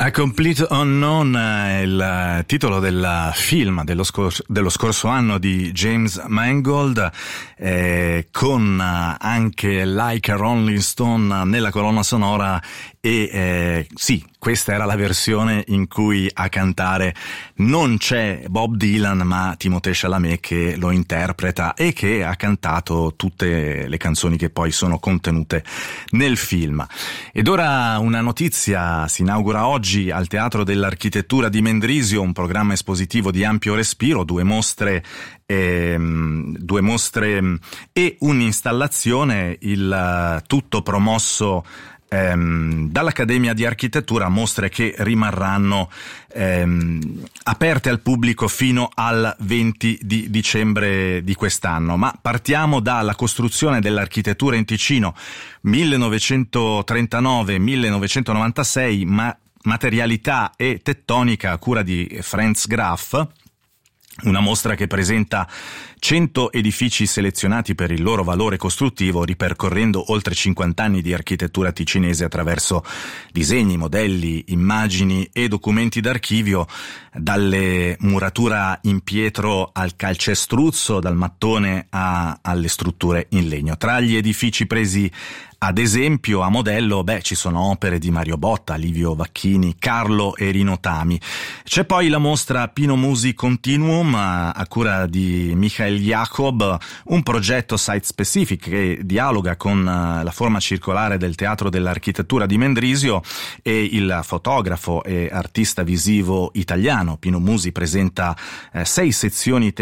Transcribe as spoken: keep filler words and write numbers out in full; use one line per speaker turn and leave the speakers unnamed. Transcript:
A Complete Unknown è il titolo del film dello scorso, dello scorso anno di James Mangold, eh, con anche Like a Rolling Stone nella colonna sonora e eh, sì, questa era la versione in cui a cantare non c'è Bob Dylan ma Timothée Chalamet che lo interpreta e che ha cantato tutte le canzoni che poi sono contenute nel film. Ed ora una notizia: si inaugura oggi al Teatro dell'Architettura di Mendrisio un programma espositivo di ampio respiro, due mostre ehm, due mostre e un'installazione, il tutto promosso ehm, dall'Accademia di Architettura, mostre che rimarranno ehm, aperte al pubblico fino al venti di dicembre di quest'anno. Ma partiamo dalla costruzione dell'architettura in Ticino millenovecentotrentanove millenovecentonovantasei, ma materialità e tettonica a cura di Franz Graf, una mostra che presenta cento edifici selezionati per il loro valore costruttivo, ripercorrendo oltre cinquanta anni di architettura ticinese attraverso disegni, modelli, immagini e documenti d'archivio, dalle murature in pietra al calcestruzzo, dal mattone a, alle strutture in legno. Tra gli edifici presi ad esempio, a modello, beh, ci sono opere di Mario Botta, Livio Vacchini, Carlo e Rino Tami. C'è poi la mostra Pino Musi Continuum a, a cura di Michael Jacob, un progetto site specific che dialoga con uh, la forma circolare del Teatro dell'Architettura di Mendrisio, e il fotografo e artista visivo italiano Pino Musi presenta eh, sei sezioni